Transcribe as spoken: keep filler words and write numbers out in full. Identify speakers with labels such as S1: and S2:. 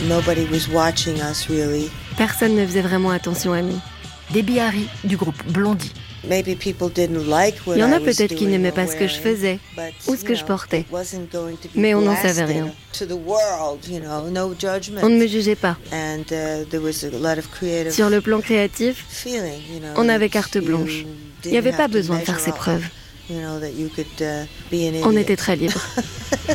S1: Nobody was watching us really.
S2: Personne ne faisait vraiment attention à nous.
S3: Debbie Harry du groupe Blondie.
S1: Maybe people didn't like what
S2: Il y en
S1: I
S2: a
S1: was
S2: peut-être qui
S1: doing
S2: n'aimaient
S1: or
S2: pas ce que je
S1: wearing,
S2: faisais
S1: but,
S2: ou ce que
S1: you
S2: je
S1: know,
S2: portais.
S1: it wasn't going to be
S2: Mais on n'en savait
S1: blasted
S2: rien.
S1: to the world, you know, no judgment.
S2: On ne me jugeait pas.
S1: And uh, there was a lot of creative
S2: Sur le plan créatif,
S1: feeling, you know,
S2: on avait
S1: that
S2: carte
S1: you
S2: blanche. Il n'y
S1: didn't
S2: avait pas
S1: have to
S2: besoin de faire
S1: measure
S2: ses
S1: up,
S2: preuves.
S1: you know, that you could, uh, be an
S2: On
S1: idiot.
S2: était très libres.